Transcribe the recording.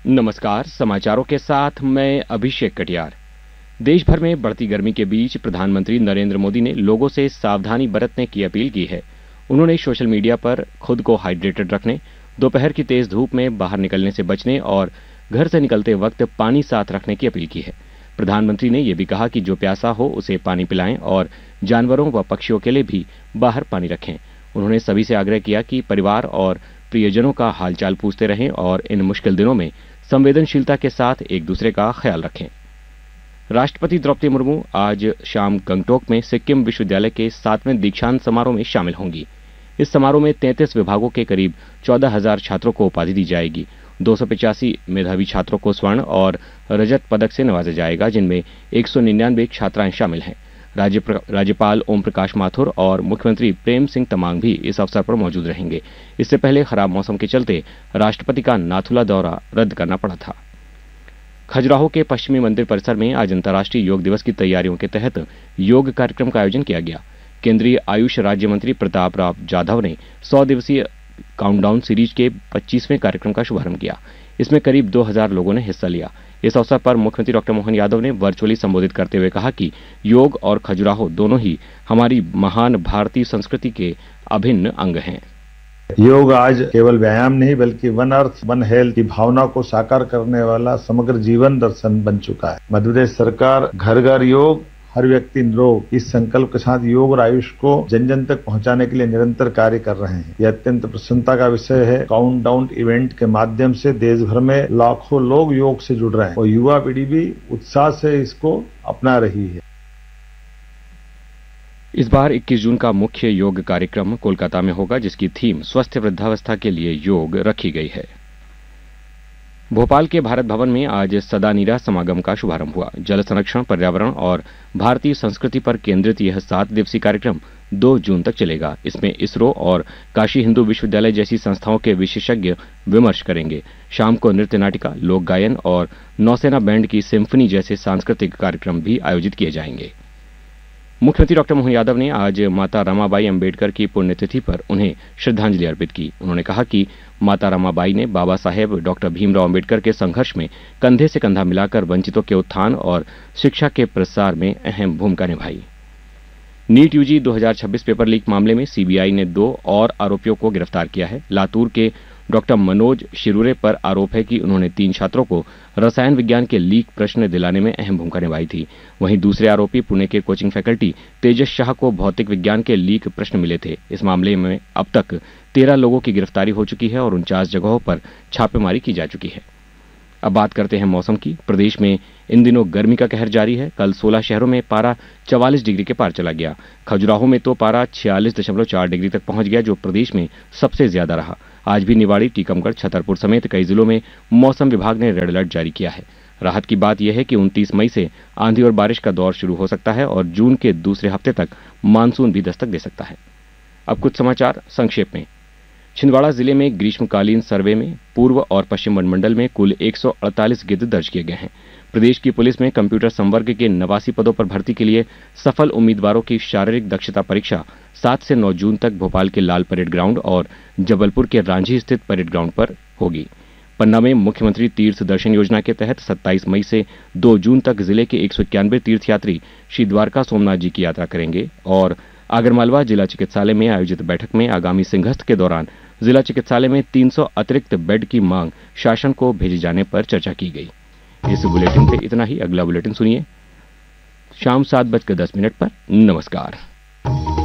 नमस्कार, समाचारों के साथ मैं अभिषेक कटियार। देश भर में बढ़ती गर्मी के बीच प्रधानमंत्री नरेंद्र मोदी ने लोगों से सावधानी बरतने की अपील की है। उन्होंने सोशल मीडिया पर खुद को हाइड्रेटेड रखने, दोपहर की तेज धूप में बाहर निकलने से बचने और घर से निकलते वक्त पानी साथ रखने की अपील की है। प्रधानमंत्री ने यह भी कहा कि जो प्यासा हो उसे पानी पिलाएं और जानवरों व पक्षियों के लिए भी बाहर पानी रखें। उन्होंने सभी से आग्रह किया कि परिवार और प्रियजनों का हालचाल पूछते रहें और इन मुश्किल दिनों में संवेदनशीलता के साथ एक दूसरे का ख्याल रखें। राष्ट्रपति द्रौपदी मुर्मू आज शाम गंगटोक में सिक्किम विश्वविद्यालय के 7वें दीक्षांत समारोह में शामिल होंगी। इस समारोह में 33 विभागों के करीब 14,000 छात्रों को उपाधि दी जाएगी। 285 मेधावी छात्रों को स्वर्ण और रजत पदक से नवाजा जाएगा, जिनमें 199 छात्राएं शामिल हैं। राज्यपाल ओम प्रकाश माथुर और मुख्यमंत्री प्रेम सिंह तमांग भी इस अवसर पर मौजूद रहेंगे। इससे पहले खराब मौसम के चलते राष्ट्रपति का नाथुला दौरा रद्द करना पड़ा था। खजुराहो के पश्चिमी मंदिर परिसर में आज अंतर्राष्ट्रीय योग दिवस की तैयारियों के तहत योग कार्यक्रम का आयोजन किया गया। केंद्रीय आयुष राज्य मंत्री प्रताप राव जाधव ने 100 दिवसीय काउंटडाउन सीरीज के 25वें कार्यक्रम का शुभारंभ किया। इसमें करीब 2000 लोगों ने हिस्सा लिया। इस अवसर पर मुख्यमंत्री डॉक्टर मोहन यादव ने वर्चुअली संबोधित करते हुए कहा कि योग और खजुराहो दोनों ही हमारी महान भारतीय संस्कृति के अभिन्न अंग हैं। योग आज केवल व्यायाम नहीं बल्कि वन अर्थ वन हेल्थ की भावना को साकार करने वाला समग्र जीवन दर्शन बन चुका है। मध्य प्रदेश सरकार घर घर योग हर व्यक्ति निरोग इस संकल्प के साथ योग और आयुष को जन जन तक पहुंचाने के लिए निरंतर कार्य कर रहे हैं। यह अत्यंत प्रसन्नता का विषय है। काउंटडाउन इवेंट के माध्यम से देश भर में लाखों लोग योग से जुड़ रहे हैं और युवा पीढ़ी भी उत्साह से इसको अपना रही है। इस बार 21 जून का मुख्य योग कार्यक्रम कोलकाता में होगा, जिसकी थीम स्वस्थ वृद्धावस्था के लिए योग रखी गई है। भोपाल के भारत भवन में आज सदानीरा समागम का शुभारंभ हुआ। जल संरक्षण, पर्यावरण और भारतीय संस्कृति पर केंद्रित यह 7 दिवसीय कार्यक्रम 2 जून तक चलेगा। इसमें इसरो और काशी हिंदू विश्वविद्यालय जैसी संस्थाओं के विशेषज्ञ विमर्श करेंगे। शाम को नृत्य नाटिका, लोक गायन और नौसेना बैंड की सिम्फनी जैसे सांस्कृतिक कार्यक्रम भी आयोजित किए जाएंगे। मुख्यमंत्री डॉक्टर मोहन यादव ने आज माता रमाबाई अंबेडकर की पुण्यतिथि पर उन्हें श्रद्धांजलि अर्पित की। उन्होंने कहा कि माता रमाबाई ने बाबा साहेब डॉक्टर भीमराव अंबेडकर के संघर्ष में कंधे से कंधा मिलाकर वंचितों के उत्थान और शिक्षा के प्रसार में अहम भूमिका निभाई। नीट यूजी 2026 पेपर लीक मामले में सीबीआई ने 2 और आरोपियों को गिरफ्तार किया है। लातूर के डॉक्टर मनोज शिरूरे पर आरोप है कि उन्होंने 3 छात्रों को रसायन विज्ञान के लीक प्रश्न दिलाने में अहम भूमिका निभाई थी। वहीं दूसरे आरोपी पुणे के कोचिंग फैकल्टी तेजस शाह को भौतिक विज्ञान के लीक प्रश्न मिले थे। इस मामले में अब तक 13 लोगों की गिरफ्तारी हो चुकी है और 49 जगहों पर छापेमारी की जा चुकी है। अब बात करते हैं मौसम की। प्रदेश में इन दिनों गर्मी का कहर जारी है। कल 16 शहरों में पारा 44 डिग्री के पार चला गया। खजुराहो में तो पारा 46.4 डिग्री तक पहुंच गया, जो प्रदेश में सबसे ज्यादा रहा। आज भी निवाड़ी, टीकमगढ़, छतरपुर समेत कई जिलों में मौसम विभाग ने रेड अलर्ट जारी किया है। राहत की बात यह है कि 29 मई से आंधी और बारिश का दौर शुरू हो सकता है और जून के दूसरे हफ्ते तक मानसून भी दस्तक दे सकता है। अब कुछ समाचार संक्षेप में। छिंदवाड़ा जिले में ग्रीष्मकालीन सर्वे में पूर्व और पश्चिम वनमंडल में कुल 148 गिद्ध दर्ज किए गए हैं। प्रदेश की पुलिस में कंप्यूटर संवर्ग के 89 पदों पर भर्ती के लिए सफल उम्मीदवारों की शारीरिक दक्षता परीक्षा 7 से 9 जून तक भोपाल के लाल परेड ग्राउंड और जबलपुर के रांझी स्थित परेड ग्राउंड पर होगी। पन्ना में मुख्यमंत्री तीर्थ दर्शन योजना के तहत 27 मई से 2 जून तक जिले के 191 तीर्थयात्री श्री द्वारका सोमनाथ जी की यात्रा करेंगे और आगरमालवा जिला चिकित्सालय में आयोजित बैठक में आगामी सिंहस्थ के दौरान जिला चिकित्सालय में 300 अतिरिक्त बेड की मांग शासन को भेजे जाने पर चर्चा की गई। इस बुलेटिन से इतना ही। अगला बुलेटिन सुनिए शाम 7:10 पर। नमस्कार।